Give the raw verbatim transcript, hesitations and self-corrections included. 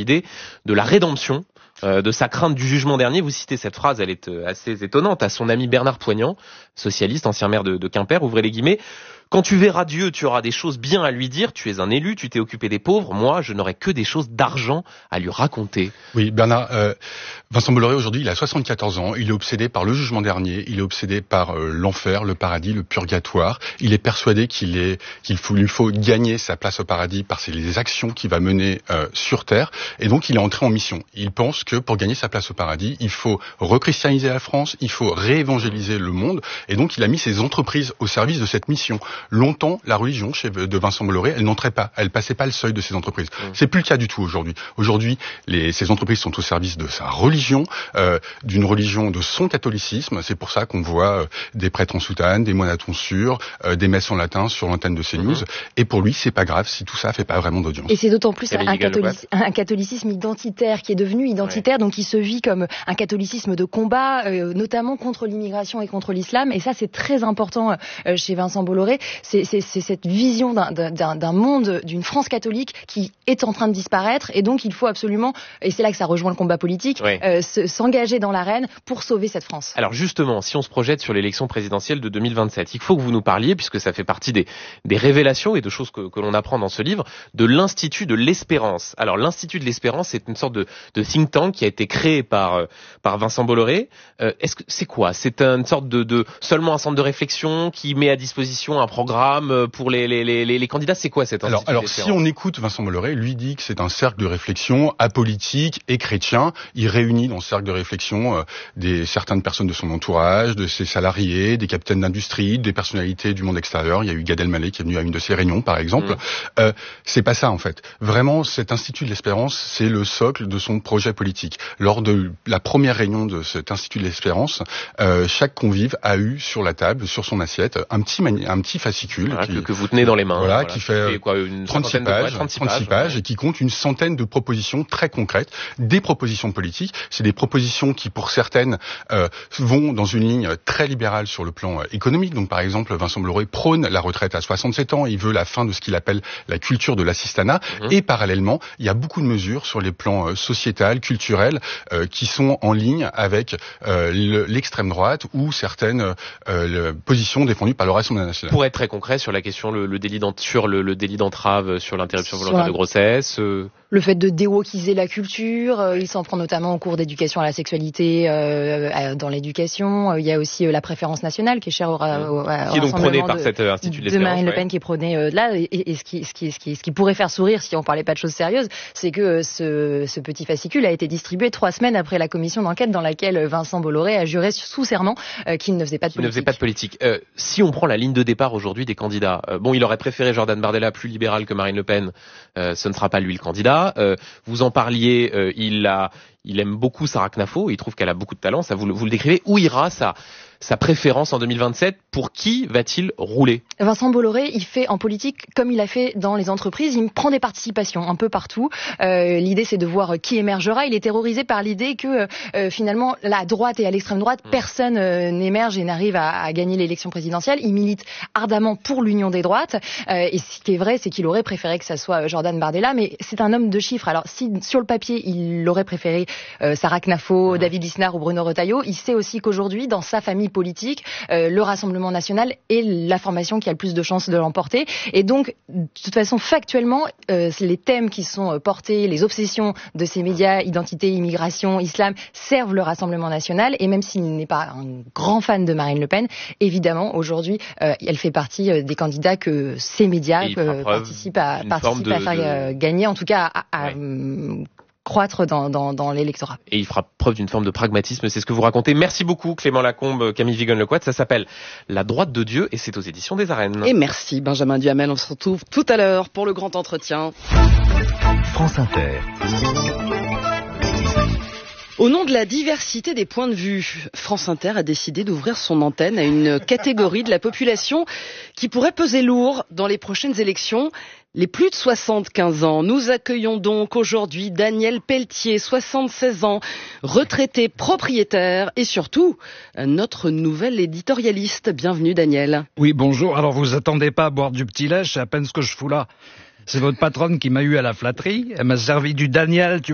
l'idée de la rédemption, euh, de sa crainte du jugement dernier. Vous citez cette phrase, elle est euh, assez étonnante, à son ami Bernard Poignant, socialiste, ancien maire de, de Quimper, ouvrez les guillemets. Quand tu verras Dieu, tu auras des choses bien à lui dire, tu es un élu, tu t'es occupé des pauvres, moi je n'aurai que des choses d'argent à lui raconter. Oui, Bernard, euh, Vincent Bolloré aujourd'hui, il a soixante-quatorze ans, il est obsédé par le jugement dernier, il est obsédé par euh, l'enfer, le paradis, le purgatoire, il est persuadé qu'il est qu'il faut, lui faut gagner sa place au paradis par ses, les actions qu'il va mener euh, sur terre, et donc il est entré en mission. Il pense que pour gagner sa place au paradis, il faut rechristianiser la France, il faut réévangéliser le monde, et donc il a mis ses entreprises au service de cette mission. Longtemps, la religion chez de Vincent Bolloré, elle n'entrait pas, elle passait pas le seuil de ces entreprises. Mmh. C'est plus le cas du tout aujourd'hui. Aujourd'hui, les, ces entreprises sont au service de sa religion, euh, d'une religion de son catholicisme. C'est pour ça qu'on voit euh, des prêtres en soutane, des moines à tonsure, euh, des messes en latin sur l'antenne de CNews. Mmh. Et pour lui, c'est pas grave si tout ça fait pas vraiment d'audience. Et c'est d'autant plus un, catholic- un catholicisme identitaire qui est devenu identitaire, ouais. Donc il se vit comme un catholicisme de combat, euh, notamment contre l'immigration et contre l'islam. Et ça, c'est très important euh, chez Vincent Bolloré. C'est, c'est, c'est cette vision d'un, d'un, d'un monde, d'une France catholique qui est en train de disparaître, et donc il faut absolument, et c'est là que ça rejoint le combat politique, oui. euh, se, s'engager dans l'arène pour sauver cette France. Alors justement, si on se projette sur l'élection présidentielle de deux mille vingt-sept, il faut que vous nous parliez, puisque ça fait partie des, des révélations et de choses que, que l'on apprend dans ce livre, de l'Institut de l'Espérance. Alors l'Institut de l'Espérance, c'est une sorte de, de think tank qui a été créé par, par Vincent Bolloré. Euh, est-ce que c'est quoi ? C'est une sorte de, de seulement un centre de réflexion qui met à disposition un programme pour les, les, les, les candidats. C'est quoi cet institut? Alors, alors si on écoute Vincent Bolloré, lui dit que c'est un cercle de réflexion apolitique et chrétien. Il réunit dans ce cercle de réflexion euh, des certaines personnes de son entourage, de ses salariés, des capitaines d'industrie, des personnalités du monde extérieur. Il y a eu Gad Elmaleh qui est venu à une de ses réunions, par exemple. Mmh. Euh, c'est pas ça en fait. Vraiment, cet Institut de l'Espérance, c'est le socle de son projet politique. Lors de la première réunion de cet Institut de l'Espérance, euh, chaque convive a eu sur la table, sur son assiette, un petit mani- un petit fascicule. Voilà, qui, que, que vous tenez dans les mains. Voilà, voilà qui fait, fait quoi, une trente-six pages, trente-six trente-six pages ouais. Et qui compte une centaine de propositions très concrètes, des propositions politiques. C'est des propositions qui, pour certaines, euh, vont dans une ligne très libérale sur le plan euh, économique. Donc, par exemple, Vincent Bolloré prône la retraite à soixante-sept ans. Il veut la fin de ce qu'il appelle la culture de l'assistanat. Mmh. Et parallèlement, il y a beaucoup de mesures sur les plans euh, sociétal, culturel, euh, qui sont en ligne avec euh, le, l'extrême droite ou certaines euh, positions défendues par le Rassemblement national. Pour être très concret sur la question, le, le délit sur le, le délit d'entrave sur l'interruption volontaire sur... de grossesse. Euh... Le fait de déwokiser la culture, euh, il s'en prend notamment au cours d'éducation à la sexualité euh, dans l'éducation. Euh, il y a aussi euh, la préférence nationale qui est chère au, mmh. au, au qui est donc prônée par de, cet Institut de l'Espérance. De Marine ouais. Le Pen qui est prônée euh, là. Et, et ce, qui, ce, qui, ce, qui, ce qui pourrait faire sourire si on parlait pas de choses sérieuses, c'est que euh, ce, ce petit fascicule a été distribué trois semaines après la commission d'enquête dans laquelle Vincent Bolloré a juré sous serment euh, qu'il ne faisait pas de qui politique. ne faisait pas de politique. Euh, si on prend la ligne de départ aujourd'hui des candidats, euh, bon, il aurait préféré Jordan Bardella plus libéral que Marine Le Pen. Euh, ce ne sera pas lui le candidat. Euh, vous en parliez, euh, il a, il aime beaucoup Sarah Knafo, il trouve qu'elle a beaucoup de talent, ça vous, vous le décrivez. Où ira sa, sa préférence en deux mille vingt-sept? Pour qui va-t-il rouler? Vincent Bolloré, il fait en politique comme il a fait dans les entreprises, il prend des participations un peu partout. Euh, l'idée, c'est de voir qui émergera. Il est terrorisé par l'idée que euh, finalement, la droite et à l'extrême droite, mmh. personne euh, n'émerge et n'arrive à, à gagner l'élection présidentielle. Il milite ardemment pour l'union des droites. Euh, et ce qui est vrai, c'est qu'il aurait préféré que ça soit Jordan Bardella, mais c'est un homme de chiffres. Alors, si sur le papier, il aurait préféré euh, Sarah Knafo, mmh. David Lisnard ou Bruno Retailleau, il sait aussi qu'aujourd'hui, dans sa famille politique, euh, le Rassemblement national est la formation qui a le plus de chances de l'emporter. Et donc, de toute façon, factuellement, euh, les thèmes qui sont portés, les obsessions de ces médias, identité, immigration, islam, servent le Rassemblement national. Et même s'il n'est pas un grand fan de Marine Le Pen, évidemment, aujourd'hui, euh, elle fait partie euh, des candidats que ces médias euh, participent à, participent de, à faire euh, de... gagner, en tout cas à, à ouais. croître dans, dans, dans l'électorat. Et il fera preuve d'une forme de pragmatisme, c'est ce que vous racontez. Merci beaucoup Clément Lacombe, Camille Vigon-Lecoët. Ça s'appelle La droite de Dieu et c'est aux éditions des Arènes. Et merci Benjamin Duhamel, on se retrouve tout à l'heure pour le grand entretien. France Inter. Au nom de la diversité des points de vue, France Inter a décidé d'ouvrir son antenne à une catégorie de la population qui pourrait peser lourd dans les prochaines élections. Les plus de soixante-quinze ans. Nous accueillons donc aujourd'hui Daniel Pelletier, soixante-seize ans, retraité propriétaire et surtout notre nouvel éditorialiste. Bienvenue Daniel. Oui, bonjour. Alors vous attendez pas à boire du petit lait, c'est à peine ce que je fous là. C'est votre patronne qui m'a eu à la flatterie. Elle m'a servi du Daniel, tu